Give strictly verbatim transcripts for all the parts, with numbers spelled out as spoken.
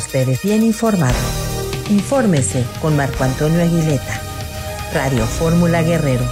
Ustedes bien informado. Infórmese con Marco Antonio Aguileta. Radio Fórmula Guerrero.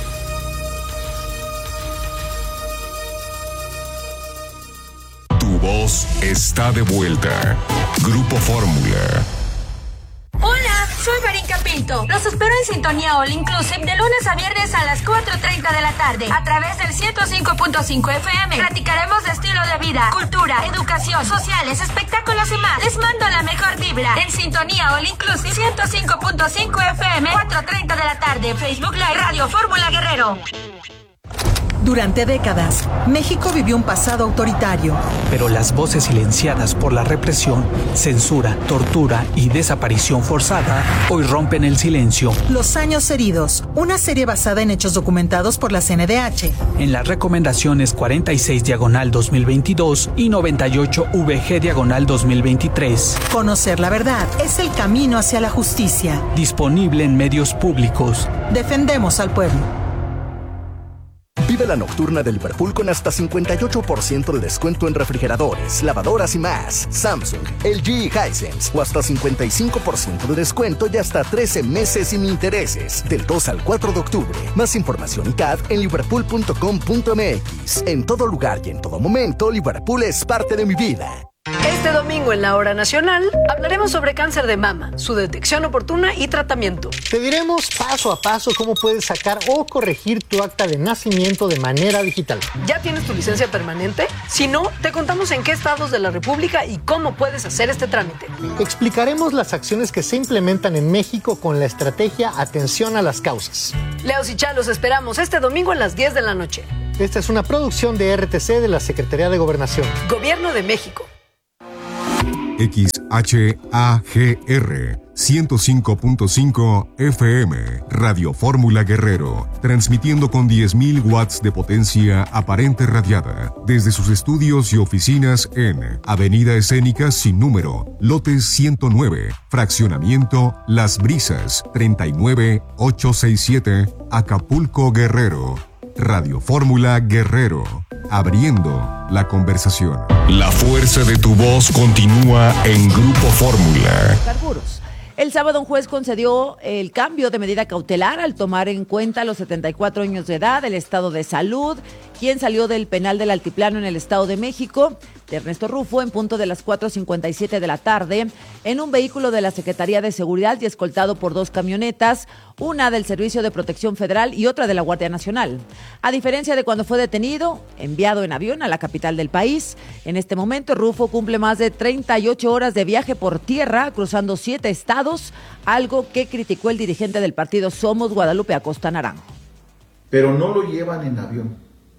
Tu voz está de vuelta. Grupo Fórmula. Hola, soy Verónica Pinto. Los espero en Sintonía All Inclusive de lunes a viernes a las cuatro treinta de la tarde a través del ciento cinco punto cinco F M. Platicaremos de estilo de vida, cultura, educación, sociales, espectáculos y más. Les mando la mejor vibra en Sintonía All Inclusive ciento cinco punto cinco F M, cuatro treinta de la tarde, Facebook Live, Radio Fórmula Guerrero. Durante décadas, México vivió un pasado autoritario. Pero las voces silenciadas por la represión, censura, tortura y desaparición forzada hoy rompen el silencio. Los años heridos, una serie basada en hechos documentados por la C N D H. En las recomendaciones cuarenta y seis diagonal dos mil veintidós y noventa y ocho V G diagonal dos mil veintitrés. Conocer la verdad es el camino hacia la justicia. Disponible en medios públicos. Defendemos al pueblo. Vive la nocturna de Liverpool con hasta cincuenta y ocho por ciento de descuento en refrigeradores, lavadoras y más. Samsung, L G y Hisense. O hasta cincuenta y cinco por ciento de descuento y hasta trece meses sin intereses. Del dos al cuatro de octubre. Más información y C A D en liverpool punto com punto m x. En todo lugar y en todo momento, Liverpool es parte de mi vida. Este domingo en la Hora Nacional hablaremos sobre cáncer de mama, su detección oportuna y tratamiento. Te diremos paso a paso cómo puedes sacar o corregir tu acta de nacimiento de manera digital. ¿Ya tienes tu licencia permanente? Si no, te contamos en qué estados de la República y cómo puedes hacer este trámite. Explicaremos las acciones que se implementan en México con la estrategia Atención a las Causas. Leos y Chalos esperamos este domingo a las diez de la noche. Esta es una producción de R T C de la Secretaría de Gobernación. Gobierno de México. X H A G R ciento cinco punto cinco F M, Radio Fórmula Guerrero, transmitiendo con diez mil watts de potencia aparente radiada desde sus estudios y oficinas en Avenida Escénica sin número, lotes ciento nueve, fraccionamiento Las Brisas, treinta y nueve mil ochocientos sesenta y siete, Acapulco, Guerrero. Radio Fórmula Guerrero, abriendo la conversación. La fuerza de tu voz continúa en Grupo Fórmula. Carburos. El sábado un juez concedió el cambio de medida cautelar al tomar en cuenta los setenta y cuatro años de edad, el estado de salud, quien salió del penal del Altiplano en el Estado de México, de Ernesto Rufo, en punto de las cuatro cincuenta y siete de la tarde, en un vehículo de la Secretaría de Seguridad y escoltado por dos camionetas, una del Servicio de Protección Federal y otra de la Guardia Nacional. A diferencia de cuando fue detenido, enviado en avión a la capital del país, en este momento Rufo cumple más de treinta y ocho horas de viaje por tierra, cruzando siete estados, algo que criticó el dirigente del partido Somos, Guadalupe Acosta Naranjo. Pero no lo llevan en avión,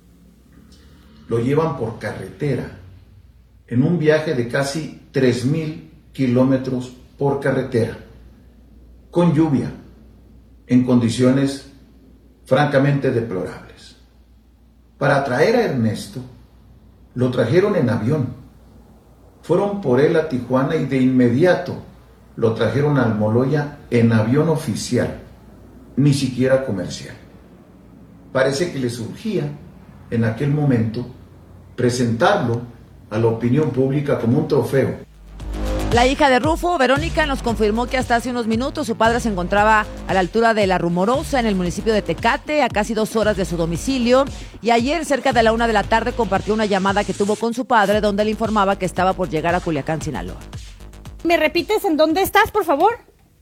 lo llevan por carretera, en un viaje de casi tres mil kilómetros por carretera, con lluvia, en condiciones francamente deplorables. Para traer a Ernesto, lo trajeron en avión. Fueron por él a Tijuana y de inmediato lo trajeron a Almoloya en avión oficial, ni siquiera comercial. Parece que le surgía en aquel momento presentarlo a la opinión pública como un trofeo. La hija de Rufo, Verónica, nos confirmó que hasta hace unos minutos su padre se encontraba a la altura de La Rumorosa, en el municipio de Tecate, a casi dos horas de su domicilio. Y ayer, cerca de la una de la tarde, compartió una llamada que tuvo con su padre, donde le informaba que estaba por llegar a Culiacán, Sinaloa. ¿Me repites en dónde estás, por favor?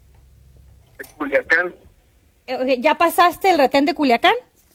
Culiacán. ¿Ya pasaste el retén de Culiacán?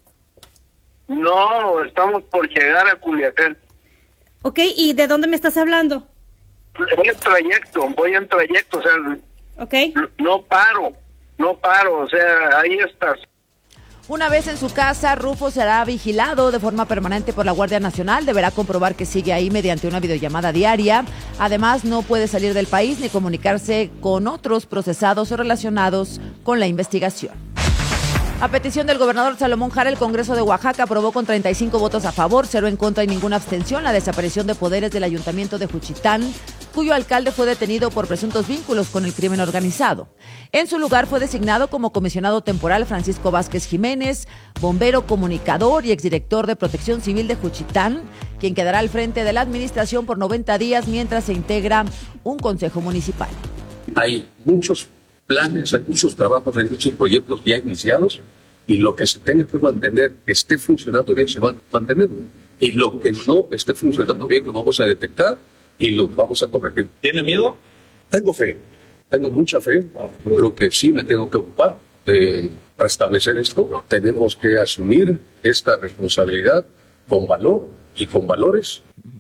No, estamos por llegar a Culiacán. Ok, ¿y de dónde me estás hablando? Voy en trayecto, voy en trayecto, o sea, okay. no, no paro, no paro, o sea, ahí estás. Una vez en su casa, Rufo será vigilado de forma permanente por la Guardia Nacional. Deberá comprobar que sigue ahí mediante una videollamada diaria. Además, no puede salir del país ni comunicarse con otros procesados o relacionados con la investigación. A petición del gobernador Salomón Jara, el Congreso de Oaxaca aprobó con treinta y cinco votos a favor, cero en contra y ninguna abstención la desaparición de poderes del Ayuntamiento de Juchitán cuyo alcalde fue detenido por presuntos vínculos con el crimen organizado. En su lugar fue designado como comisionado temporal Francisco Vázquez Jiménez, bombero comunicador y exdirector de Protección Civil de Juchitán, quien quedará al frente de la administración por noventa días mientras se integra un consejo municipal. Hay muchos planes, hay muchos trabajos, hay muchos proyectos ya iniciados y lo que se tenga que mantener, que esté funcionando bien, se va a mantener. Y lo que no esté funcionando bien, lo vamos a detectar y lo vamos a corregir. ¿Tiene miedo? Tengo fe, tengo mucha fe. Creo que sí me tengo que ocupar de restablecer esto. Tenemos que asumir esta responsabilidad con valor y con valores.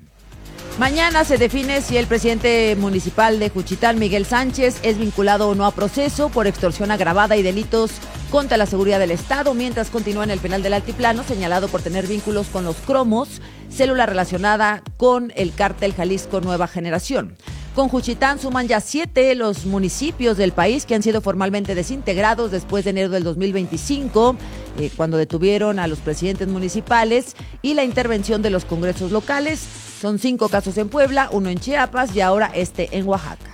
Mañana se define si el presidente municipal de Juchitán, Miguel Sánchez, es vinculado o no a proceso por extorsión agravada y delitos contra la seguridad del Estado, mientras continúa en el penal del Altiplano, señalado por tener vínculos con los Cromos, célula relacionada con el cártel Jalisco Nueva Generación. Con Juchitán suman ya siete los municipios del país que han sido formalmente desintegrados después de enero del dos mil veinticinco, eh, cuando detuvieron a los presidentes municipales y la intervención de los congresos locales. Son cinco casos en Puebla, uno en Chiapas y ahora este en Oaxaca.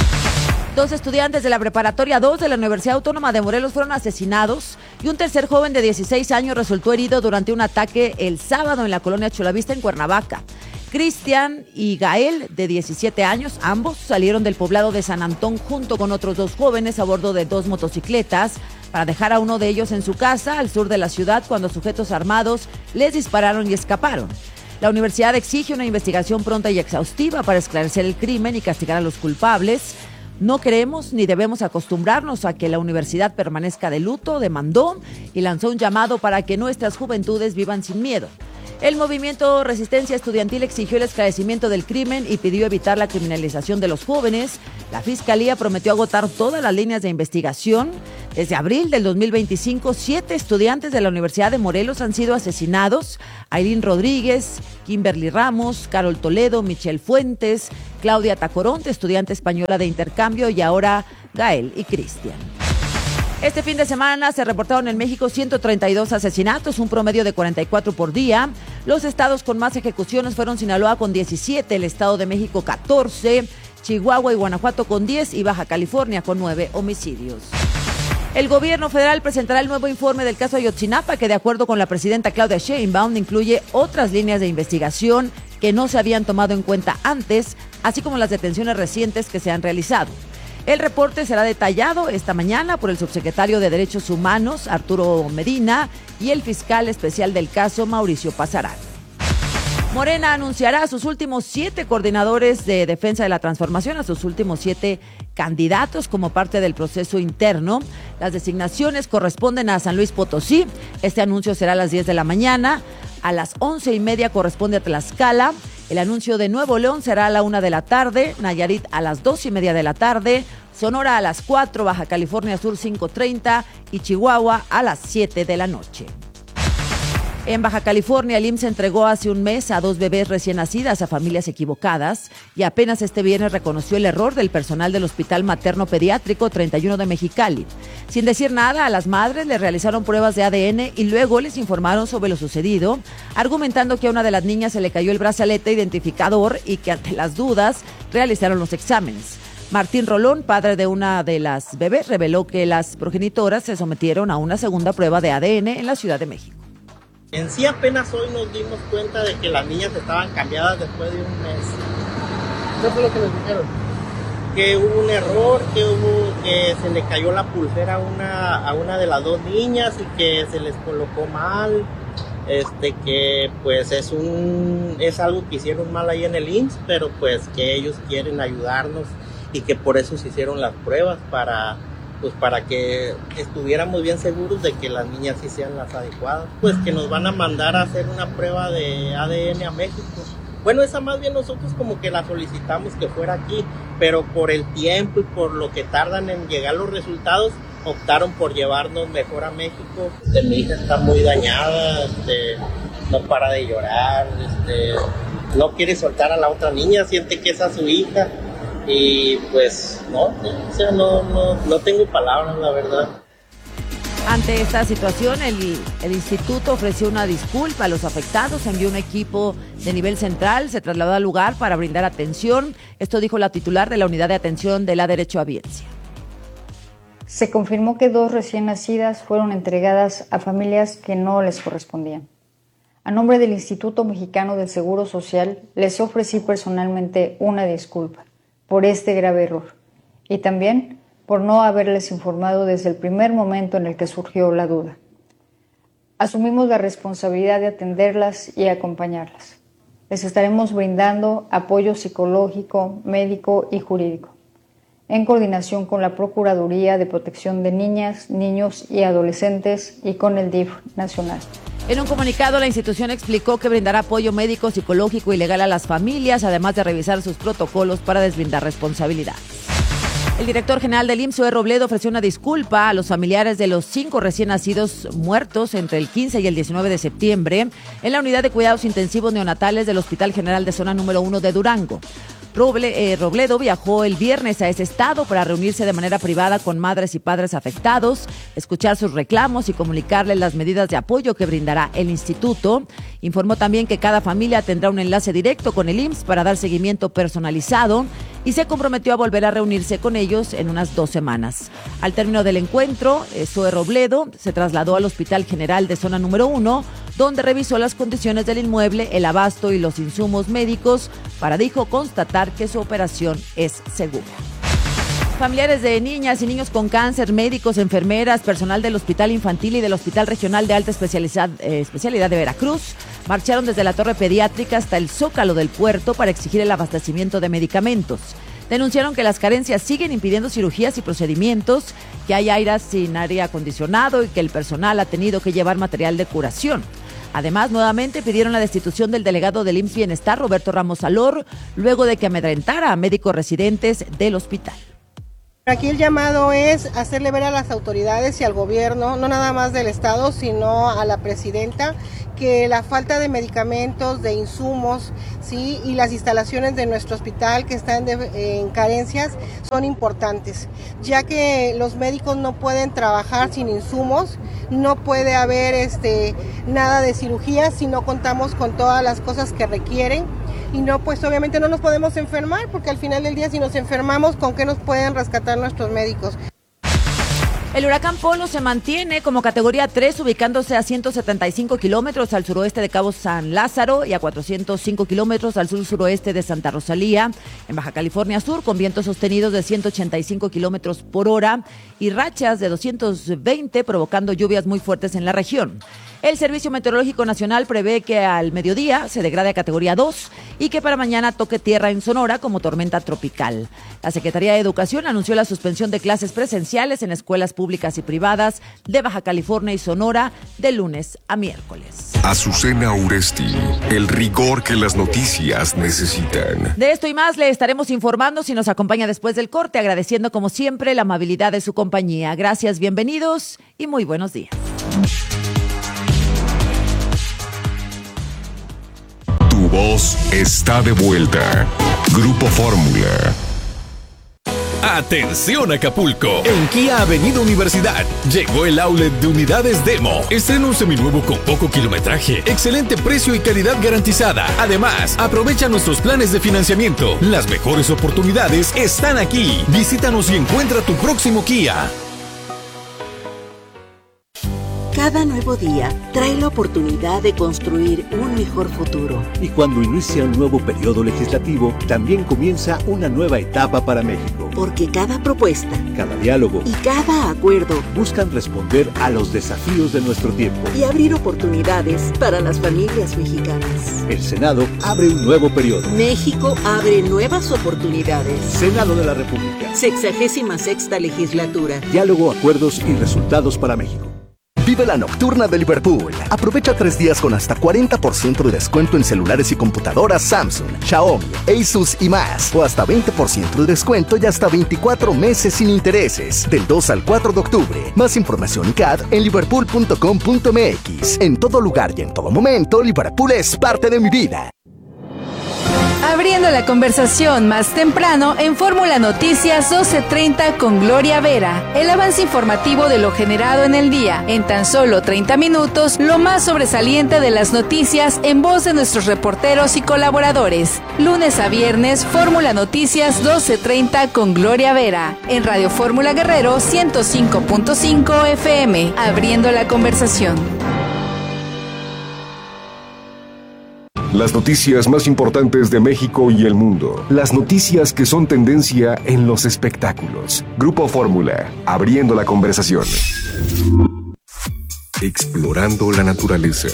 Dos estudiantes de la Preparatoria dos de la Universidad Autónoma de Morelos fueron asesinados y un tercer joven de dieciséis años resultó herido durante un ataque el sábado en la colonia Chulavista en Cuernavaca. Cristian y Gael, de diecisiete años, ambos salieron del poblado de San Antón junto con otros dos jóvenes a bordo de dos motocicletas para dejar a uno de ellos en su casa al sur de la ciudad cuando sujetos armados les dispararon y escaparon. La universidad exige una investigación pronta y exhaustiva para esclarecer el crimen y castigar a los culpables. No queremos ni debemos acostumbrarnos a que la universidad permanezca de luto, demandó y lanzó un llamado para que nuestras juventudes vivan sin miedo. El movimiento Resistencia Estudiantil exigió el esclarecimiento del crimen y pidió evitar la criminalización de los jóvenes. La Fiscalía prometió agotar todas las líneas de investigación. Desde abril del dos mil veinticinco, siete estudiantes de la Universidad de Morelos han sido asesinados. Ailín Rodríguez, Kimberly Ramos, Carol Toledo, Michelle Fuentes, Claudia Tacoronte, estudiante española de intercambio, y ahora Gael y Cristian. Este fin de semana se reportaron en México ciento treinta y dos asesinatos, un promedio de cuarenta y cuatro por día. Los estados con más ejecuciones fueron Sinaloa con diecisiete, el Estado de México catorce, Chihuahua y Guanajuato con diez y Baja California con nueve homicidios. El gobierno federal presentará el nuevo informe del caso Ayotzinapa, que de acuerdo con la presidenta Claudia Sheinbaum incluye otras líneas de investigación que no se habían tomado en cuenta antes, así como las detenciones recientes que se han realizado. El reporte será detallado esta mañana por el subsecretario de Derechos Humanos, Arturo Medina, y el fiscal especial del caso, Mauricio Pasarán. Morena anunciará a sus últimos siete coordinadores de defensa de la transformación, a sus últimos siete candidatos como parte del proceso interno. Las designaciones corresponden a San Luis Potosí. Este anuncio será a las diez de la mañana. A las once y media corresponde a Tlaxcala. El anuncio de Nuevo León será a la una de la tarde, Nayarit a las dos y media de la tarde, Sonora a las cuatro, Baja California Sur cinco treinta y Chihuahua a las siete de la noche. En Baja California, el I M S S entregó hace un mes a dos bebés recién nacidas a familias equivocadas y apenas este viernes reconoció el error del personal del Hospital Materno Pediátrico treinta y uno de Mexicali. Sin decir nada, a las madres les realizaron pruebas de A D N y luego les informaron sobre lo sucedido, argumentando que a una de las niñas se le cayó el brazalete identificador y que ante las dudas realizaron los exámenes. Martín Rolón, padre de una de las bebés, reveló que las progenitoras se sometieron a una segunda prueba de A D N en la Ciudad de México. En sí apenas hoy nos dimos cuenta de que las niñas estaban cambiadas después de un mes. ¿Qué fue lo que les dijeron? Que hubo un error, que hubo que se le cayó la pulsera a una, a una de las dos niñas y que se les colocó mal, este que pues es un es algo que hicieron mal ahí en el I M S S, pero pues que ellos quieren ayudarnos y que por eso se hicieron las pruebas para pues para que estuviéramos bien seguros de que las niñas sí sean las adecuadas, pues que nos van a mandar a hacer una prueba de A D N a México. Bueno, esa más bien nosotros como que la solicitamos que fuera aquí, pero por el tiempo y por lo que tardan en llegar los resultados, optaron por llevarnos mejor a México. Este, mi hija está muy dañada, este, no para de llorar, este, no quiere soltar a la otra niña, siente que esa es su hija. Y pues no, o sea, no, no, no tengo palabras, la verdad. Ante esta situación, el, el instituto ofreció una disculpa a los afectados, envió un equipo de nivel central, se trasladó al lugar para brindar atención. Esto dijo la titular de la Unidad de Atención de la Derecho a Audiencia. Se confirmó que dos recién nacidas fueron entregadas a familias que no les correspondían. A nombre del Instituto Mexicano del Seguro Social, les ofrecí personalmente una disculpa por este grave error y también por no haberles informado desde el primer momento en el que surgió la duda. Asumimos la responsabilidad de atenderlas y acompañarlas. Les estaremos brindando apoyo psicológico, médico y jurídico, en coordinación con la Procuraduría de Protección de Niñas, Niños y Adolescentes y con el D I F nacional. En un comunicado, la institución explicó que brindará apoyo médico, psicológico y legal a las familias, además de revisar sus protocolos para deslindar responsabilidades. El director general del I M S S, Zoe Robledo, ofreció una disculpa a los familiares de los cinco recién nacidos muertos entre el quince y el diecinueve de septiembre en la unidad de cuidados intensivos neonatales del Hospital General de Zona número uno de Durango. Roble, eh, Robledo viajó el viernes a ese estado para reunirse de manera privada con madres y padres afectados, escuchar sus reclamos y comunicarles las medidas de apoyo que brindará el instituto. Informó también que cada familia tendrá un enlace directo con el I M S S para dar seguimiento personalizado y se comprometió a volver a reunirse con ellos en unas dos semanas. Al término del encuentro, eh, Zoe Robledo se trasladó al Hospital General de Zona número uno, donde revisó las condiciones del inmueble, el abasto y los insumos médicos para, dijo, constatar que su operación es segura. Familiares de niñas y niños con cáncer, médicos, enfermeras, personal del Hospital Infantil y del Hospital Regional de Alta Especialidad, eh, Especialidad de Veracruz marcharon desde la torre pediátrica hasta el Zócalo del puerto para exigir el abastecimiento de medicamentos. Denunciaron que las carencias siguen impidiendo cirugías y procedimientos, que hay airas sin aire acondicionado y que el personal ha tenido que llevar material de curación. Además, nuevamente pidieron la destitución del delegado del I M S S Bienestar, Roberto Ramos Alor, luego de que amedrentara a médicos residentes del hospital. Aquí el llamado es hacerle ver a las autoridades y al gobierno, no nada más del estado, sino a la presidenta, que la falta de medicamentos, de insumos, sí, y las instalaciones de nuestro hospital que están de, en carencias son importantes, ya que los médicos no pueden trabajar sin insumos, no puede haber este nada de cirugía si no contamos con todas las cosas que requieren. Y no, pues obviamente no nos podemos enfermar, porque al final del día si nos enfermamos, ¿con qué nos pueden rescatar nuestros médicos? El huracán Polo se mantiene como categoría tres, ubicándose a ciento setenta y cinco kilómetros al suroeste de Cabo San Lázaro y a cuatrocientos cinco kilómetros al sur-suroeste de Santa Rosalía, en Baja California Sur, con vientos sostenidos de ciento ochenta y cinco kilómetros por hora y rachas de doscientos veinte, provocando lluvias muy fuertes en la región. El Servicio Meteorológico Nacional prevé que al mediodía se degrade a categoría dos y que para mañana toque tierra en Sonora como tormenta tropical. La Secretaría de Educación anunció la suspensión de clases presenciales en escuelas públicas y privadas de Baja California y Sonora de lunes a miércoles. Azucena Uresti, el rigor que las noticias necesitan. De esto y más le estaremos informando si nos acompaña después del corte, agradeciendo como siempre la amabilidad de su compañía. Gracias, bienvenidos y muy buenos días. Tu voz está de vuelta. Grupo Fórmula. Atención Acapulco, en Kia Avenida Universidad llegó el outlet de unidades Demo. Estrena un seminuevo con poco kilometraje, excelente precio y calidad garantizada. Además, aprovecha nuestros planes de financiamiento. Las mejores oportunidades están aquí. Visítanos y encuentra tu próximo Kia. Cada nuevo día trae la oportunidad de construir un mejor futuro. Y cuando inicia un nuevo periodo legislativo, también comienza una nueva etapa para México. Porque cada propuesta, cada diálogo y cada acuerdo buscan responder a los desafíos de nuestro tiempo y abrir oportunidades para las familias mexicanas. El Senado abre un nuevo periodo. México abre nuevas oportunidades. Senado de la República. Sexagésima sexta legislatura. Diálogo, acuerdos y resultados para México. Vive la nocturna de Liverpool. Aprovecha tres días con hasta cuarenta por ciento de descuento en celulares y computadoras Samsung, Xiaomi, Asus y más. O hasta veinte por ciento de descuento y hasta veinticuatro meses sin intereses. Del dos al cuatro de octubre. Más información y C A D en liverpool punto com punto m x. En todo lugar y en todo momento, Liverpool es parte de mi vida. Abriendo la conversación más temprano en Fórmula Noticias doce treinta con Gloria Vera. El avance informativo de lo generado en el día. En tan solo treinta minutos, lo más sobresaliente de las noticias en voz de nuestros reporteros y colaboradores. Lunes a viernes, Fórmula Noticias doce treinta con Gloria Vera. En Radio Fórmula Guerrero ciento cinco punto cinco F M. Abriendo la conversación. Las noticias más importantes de México y el mundo. Las noticias que son tendencia en los espectáculos. Grupo Fórmula, abriendo la conversación. Explorando la naturaleza.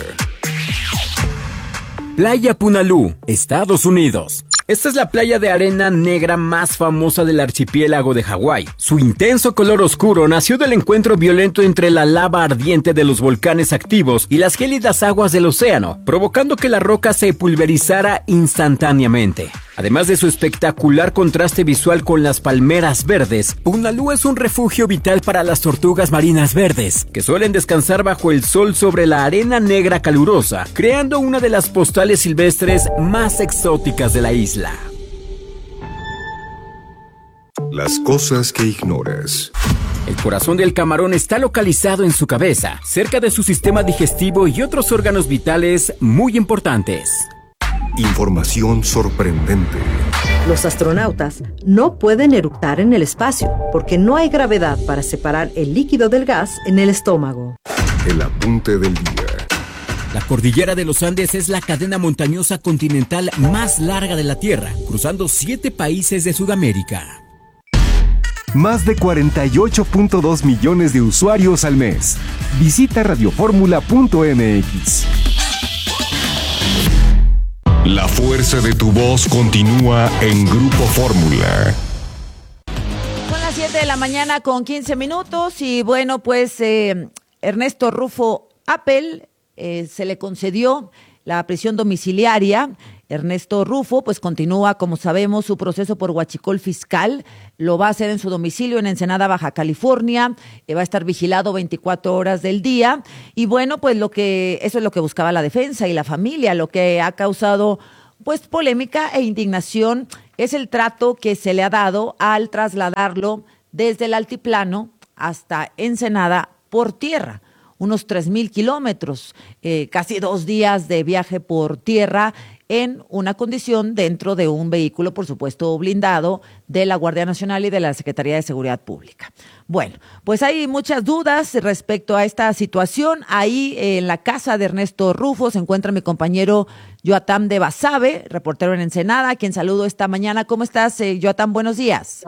Playa Punalú, Estados Unidos. Esta es la playa de arena negra más famosa del archipiélago de Hawái. Su intenso color oscuro nació del encuentro violento entre la lava ardiente de los volcanes activos y las gélidas aguas del océano, provocando que la roca se pulverizara instantáneamente. Además de su espectacular contraste visual con las palmeras verdes, Punalú es un refugio vital para las tortugas marinas verdes, que suelen descansar bajo el sol sobre la arena negra calurosa, creando una de las postales silvestres más exóticas de la isla. Las cosas que ignoras. El corazón del camarón está localizado en su cabeza, cerca de su sistema digestivo y otros órganos vitales muy importantes. Información sorprendente. Los astronautas no pueden eructar en el espacio porque no hay gravedad para separar el líquido del gas en el estómago. El apunte del día. La cordillera de los Andes es la cadena montañosa continental más larga de la Tierra, cruzando siete países de Sudamérica. Más de cuarenta y ocho punto dos millones de usuarios al mes. Visita radioformula punto m x. La fuerza de tu voz continúa en Grupo Fórmula. Son las siete de la mañana con quince minutos y bueno, pues eh, Ernesto Rufo Appel eh, se le concedió la prisión domiciliaria. Ernesto Rufo pues continúa, como sabemos, su proceso por huachicol fiscal. Lo va a hacer en su domicilio en Ensenada, Baja California. Eh, va a estar vigilado veinticuatro horas del día. Y bueno, pues lo que eso es lo que buscaba la defensa y la familia. Lo que ha causado pues polémica e indignación es el trato que se le ha dado al trasladarlo desde el altiplano hasta Ensenada por tierra. Unos tres mil kilómetros, eh, casi dos días de viaje por tierra en una condición dentro de un vehículo, por supuesto, blindado de la Guardia Nacional y de la Secretaría de Seguridad Pública. Bueno, pues hay muchas dudas respecto a esta situación. Ahí eh, en la casa de Ernesto Rufo se encuentra mi compañero Yoatam de Basabe, reportero en Ensenada, a quien saludo esta mañana. ¿Cómo estás, eh, Yoatam? Buenos días.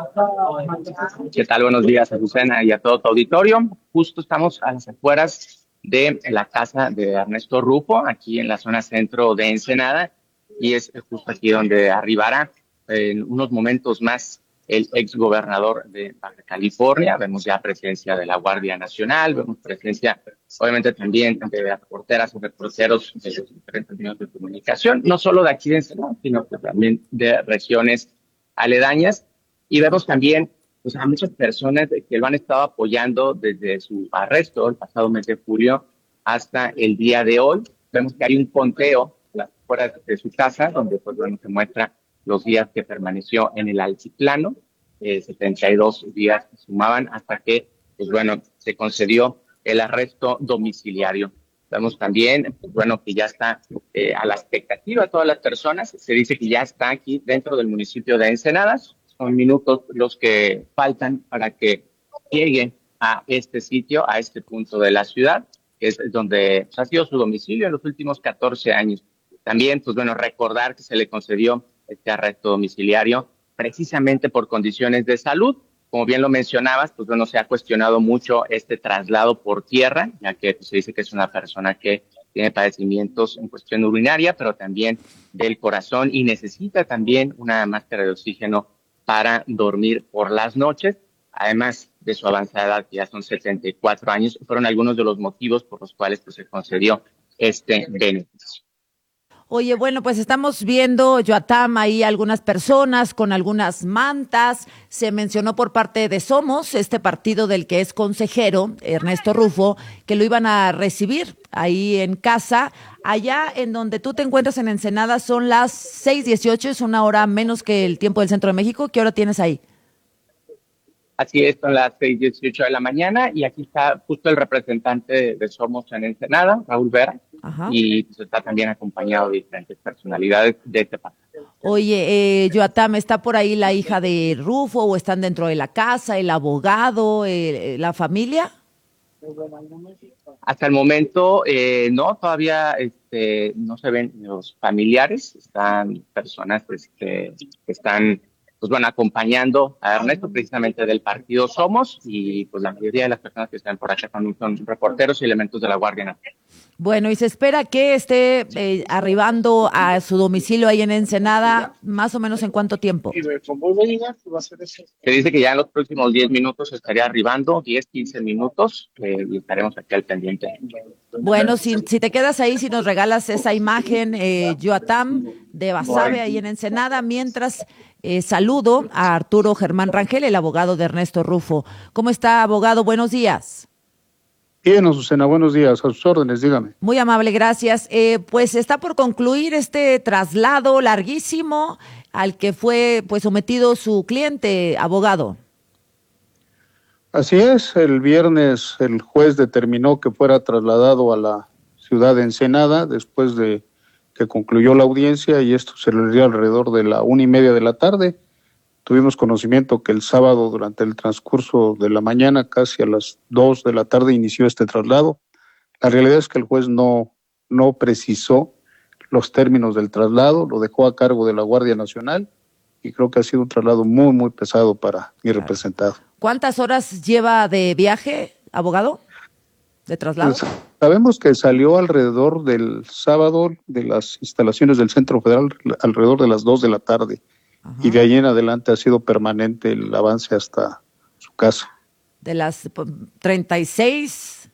¿Qué tal? Buenos días, Azucena, y a todo tu auditorio. Justo estamos a las afueras de la casa de Ernesto Rufo, aquí en la zona centro de Ensenada, y es justo aquí donde arribará en unos momentos más el exgobernador de Baja California. Vemos ya presencia de la Guardia Nacional, vemos presencia obviamente también de reporteras y reporteros de los diferentes medios de comunicación, no solo de aquí de Ensenada, sino que también de regiones aledañas, y vemos también pues, a muchas personas que lo han estado apoyando desde su arresto el pasado mes de julio hasta el día de hoy. Vemos que hay un conteo fuera de su casa, donde pues bueno se muestra los días que permaneció en el altiplano, eh, setenta y dos días que sumaban hasta que pues bueno se concedió el arresto domiciliario. Vemos también pues bueno que ya está eh, a la expectativa todas las personas. Se dice que ya está aquí dentro del municipio de Ensenada. Son minutos los que faltan para que llegue a este sitio, a este punto de la ciudad, que es donde pues, ha sido su domicilio en los últimos catorce años. También, pues bueno, recordar que se le concedió este arresto domiciliario precisamente por condiciones de salud. Como bien lo mencionabas, pues bueno, se ha cuestionado mucho este traslado por tierra, ya que pues, se dice que es una persona que tiene padecimientos en cuestión urinaria, pero también del corazón y necesita también una máscara de oxígeno para dormir por las noches. Además de su avanzada edad, que ya son setenta y cuatro años, fueron algunos de los motivos por los cuales pues, se concedió este beneficio. Oye, bueno, pues estamos viendo, Yoatam, ahí algunas personas con algunas mantas. Se mencionó por parte de Somos, este partido del que es consejero, Ernesto Rufo, que lo iban a recibir ahí en casa. Allá en donde tú te encuentras en Ensenada son las seis dieciocho, es una hora menos que el tiempo del centro de México. ¿Qué hora tienes ahí? Así es, son las seis dieciocho de la mañana y aquí está justo el representante de, de Somos en Ensenada, Raúl Vera, Ajá. y pues, está también acompañado de diferentes personalidades de este partido. Oye, eh, Yoatam, ¿está por ahí la hija de Rufo o están dentro de la casa, el abogado, eh, la familia? Hasta el momento, eh, no, todavía este, no se ven los familiares, están personas este, que están pues bueno, acompañando a Ernesto precisamente del partido Somos y pues la mayoría de las personas que están por acá son, son reporteros y elementos de la Guardia Nacional. Bueno, y se espera que esté eh, arribando a su domicilio ahí en Ensenada, más o menos ¿en cuánto tiempo? Se dice que ya en los próximos diez minutos estaría arribando, diez, quince minutos, eh, y estaremos aquí al pendiente. Bueno, si, si te quedas ahí, si nos regalas esa imagen, eh, Yoatam, de Basabe ahí en Ensenada, mientras... Eh, saludo a Arturo Germán Rangel, el abogado de Ernesto Rufo. ¿Cómo está, abogado? Buenos días. Bien, Azucena, buenos días. A sus órdenes, dígame. Muy amable, gracias. Eh, pues está por concluir este traslado larguísimo al que fue pues sometido su cliente, abogado. Así es, el viernes el juez determinó que fuera trasladado a la ciudad de Ensenada después de que concluyó la audiencia y esto se le dio alrededor de la una y media de la tarde. Tuvimos conocimiento que el sábado durante el transcurso de la mañana, casi a las dos de la tarde, inició este traslado. La realidad es que el juez no, no precisó los términos del traslado, lo dejó a cargo de la Guardia Nacional y creo que ha sido un traslado muy, muy pesado para mi representado. ¿Cuántas horas lleva de viaje, abogado? ¿De traslado? Pues, sabemos que salió alrededor del sábado de las instalaciones del Centro Federal alrededor de las dos de la tarde. Ajá. Y de ahí en adelante ha sido permanente el avance hasta su casa. De las treinta y seis,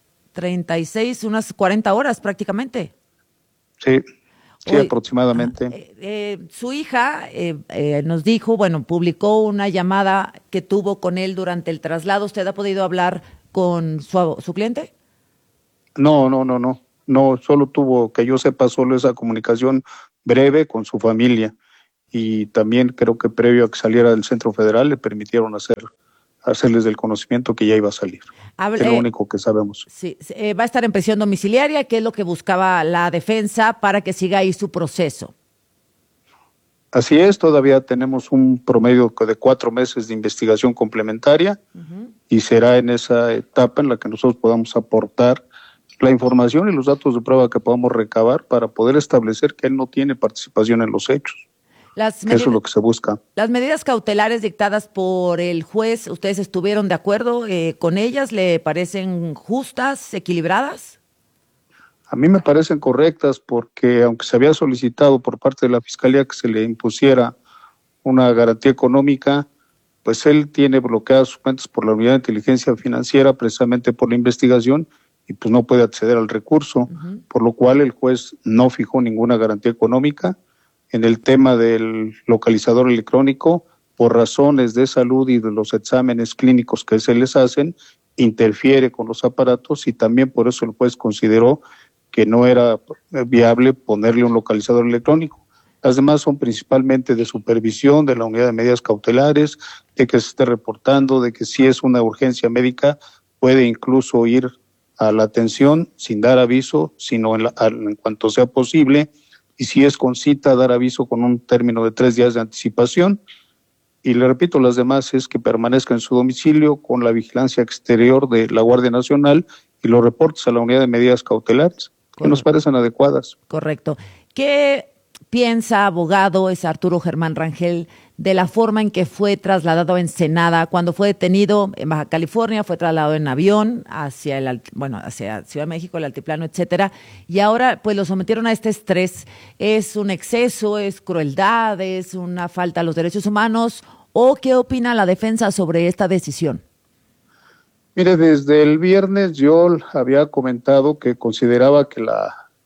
unas cuarenta horas prácticamente. Sí, sí, Hoy, aproximadamente. Eh, eh, su hija eh, eh, nos dijo, bueno, publicó una llamada que tuvo con él durante el traslado. ¿Usted ha podido hablar con su, su cliente? No, no, no, no. No, solo tuvo, que yo sepa, solo esa comunicación breve con su familia. Y también creo que previo a que saliera del Centro Federal le permitieron hacer hacerles del conocimiento que ya iba a salir. Hable, es lo único que sabemos. Sí, eh, va a estar en prisión domiciliaria, que es lo que buscaba la defensa para que siga ahí su proceso. Así es, todavía tenemos un promedio de cuatro meses de investigación complementaria uh-huh. y será en esa etapa en la que nosotros podamos aportar la información y los datos de prueba que podamos recabar para poder establecer que él no tiene participación en los hechos. Las medidas, Eso es lo que se busca. Las medidas cautelares dictadas por el juez, ¿ustedes estuvieron de acuerdo eh, con ellas? ¿Le parecen justas, equilibradas? A mí me parecen correctas porque aunque se había solicitado por parte de la Fiscalía que se le impusiera una garantía económica, pues él tiene bloqueadas sus cuentas por la Unidad de Inteligencia Financiera precisamente por la investigación y pues no puede acceder al recurso, uh-huh. por lo cual el juez no fijó ninguna garantía económica. En el tema del localizador electrónico, por razones de salud y de los exámenes clínicos que se les hacen, interfiere con los aparatos y también por eso el juez consideró que no era viable ponerle un localizador electrónico. Las demás son principalmente de supervisión de la unidad de medidas cautelares, de que se esté reportando, de que si es una urgencia médica puede incluso ir a la atención sin dar aviso, sino en, la, en cuanto sea posible, y si es con cita, dar aviso con un término de tres días de anticipación. Y le repito, las demás es que permanezca en su domicilio con la vigilancia exterior de la Guardia Nacional y los reportes a la unidad de medidas cautelares, que nos parecen adecuadas. Correcto. ¿Qué piensa, abogado, es Arturo Germán Rangel, de la forma en que fue trasladado a Ensenada? Cuando fue detenido en Baja California, fue trasladado en avión hacia el bueno hacia Ciudad de México, el altiplano, etcétera, y ahora pues lo sometieron a este estrés. ¿Es un exceso, es crueldad, es una falta a los derechos humanos? ¿O qué opina la defensa sobre esta decisión? Mire, desde el viernes yo había comentado que consideraba que la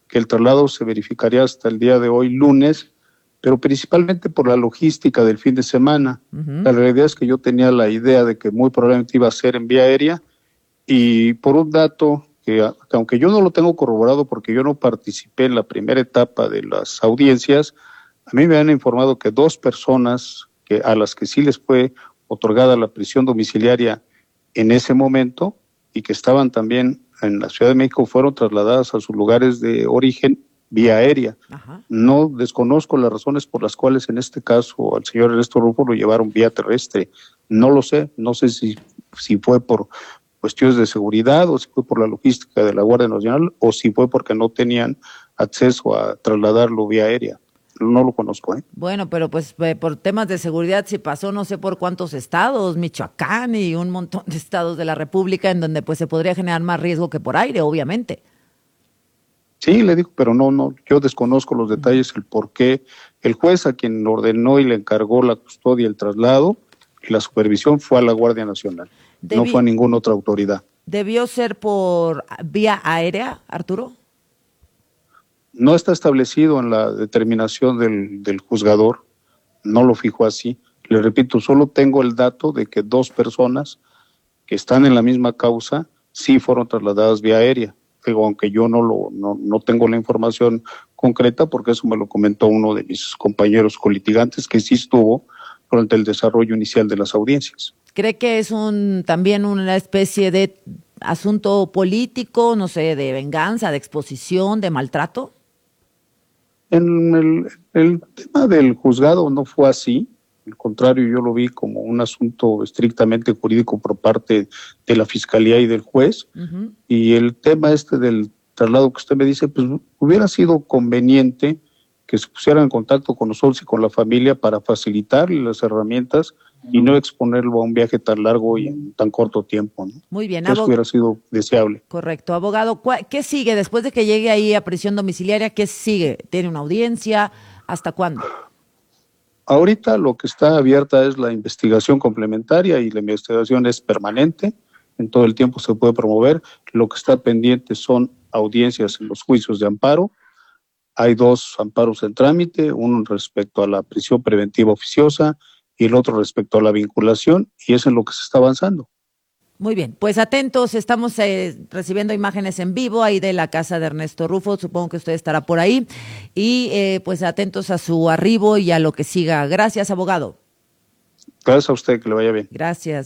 que el traslado se verificaría hasta el día de hoy, lunes, pero principalmente por la logística del fin de semana. Uh-huh. La realidad es que yo tenía la idea de que muy probablemente iba a ser en vía aérea, y por un dato que, que aunque yo no lo tengo corroborado porque yo no participé en la primera etapa de las audiencias, a mí me han informado que dos personas que, a las que sí les fue otorgada la prisión domiciliaria en ese momento y que estaban también en la Ciudad de México fueron trasladadas a sus lugares de origen vía aérea. Ajá. No desconozco las razones por las cuales en este caso al señor Ernesto Rufo lo llevaron vía terrestre. No lo sé, no sé si, si fue por cuestiones de seguridad o si fue por la logística de la Guardia Nacional o si fue porque no tenían acceso a trasladarlo vía aérea. No lo conozco, ¿eh? Bueno, pero pues eh, por temas de seguridad si pasó no sé por cuántos estados, Michoacán y un montón de estados de la República en donde pues se podría generar más riesgo que por aire, obviamente. Sí, le digo, pero no, no, yo desconozco los detalles, el por qué. El juez a quien ordenó y le encargó la custodia, el traslado y la supervisión fue a la Guardia Nacional, Debi- no fue a ninguna otra autoridad. ¿Debió ser por vía aérea, Arturo? No está establecido en la determinación del, del juzgador, no lo fijó así. Le repito, solo tengo el dato de que dos personas que están en la misma causa sí fueron trasladadas vía aérea, pero aunque yo no, lo, no, no tengo la información concreta, porque eso me lo comentó uno de mis compañeros colitigantes que sí estuvo durante el desarrollo inicial de las audiencias. ¿Cree que es un también una especie de asunto político, no sé, de venganza, de exposición, de maltrato? En el, el tema del juzgado no fue así, al contrario, yo lo vi como un asunto estrictamente jurídico por parte de la Fiscalía y del juez, uh-huh. Y el tema este del traslado que usted me dice, pues hubiera sido conveniente que se pusieran en contacto con nosotros y con la familia para facilitarle las herramientas y no exponerlo a un viaje tan largo y en tan corto tiempo, ¿no? Muy bien. Eso abog- hubiera sido deseable. Correcto. Abogado, ¿qué sigue después de que llegue ahí a prisión domiciliaria? ¿Qué sigue? ¿Tiene una audiencia? ¿Hasta cuándo? Ahorita lo que está abierta es la investigación complementaria y la investigación es permanente. En todo el tiempo se puede promover. Lo que está pendiente son audiencias en los juicios de amparo. Hay dos amparos en trámite, uno respecto a la prisión preventiva oficiosa y el otro respecto a la vinculación, y es en lo que se está avanzando. Muy bien, pues atentos, estamos eh, recibiendo imágenes en vivo ahí de la casa de Ernesto Rufo, supongo que usted estará por ahí, y eh, pues atentos a su arribo y a lo que siga. Gracias, abogado. Gracias a usted, que le vaya bien. Gracias.